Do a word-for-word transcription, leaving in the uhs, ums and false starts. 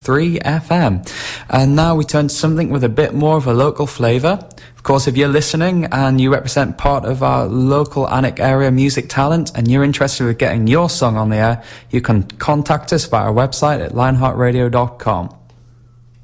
three F M. And now we turn to something with a bit more of a local flavour. Of course, if you're listening and you represent part of our local Alnwick area music talent and you're interested in getting your song on the air, you can contact us via our website at lionheart radio dot com.